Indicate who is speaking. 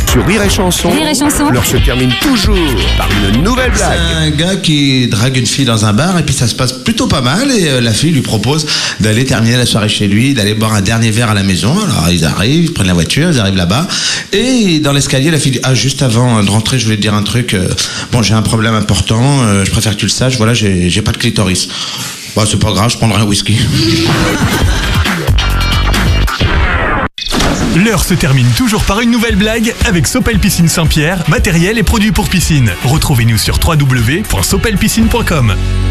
Speaker 1: Sur Rire et Chanson,
Speaker 2: Rire et Chanson.
Speaker 1: l'heure se termine toujours par une nouvelle
Speaker 3: C'est
Speaker 1: blague.
Speaker 3: un gars qui drague une fille dans un bar et puis ça se passe plutôt pas mal et la fille lui propose d'aller terminer la soirée chez lui, d'aller boire un dernier verre à la maison. Alors ils arrivent, ils prennent la voiture, ils arrivent là-bas et dans l'escalier la fille dit juste avant de rentrer je voulais te dire un truc, bon j'ai un problème important, je préfère que tu le saches, voilà j'ai pas de clitoris. Bon c'est pas grave, je prendrai un whisky.
Speaker 4: L'heure se termine toujours par une nouvelle blague avec Sopel Piscine Saint-Pierre, matériel et produits pour piscine. Retrouvez-nous sur www.sopelpiscine.com.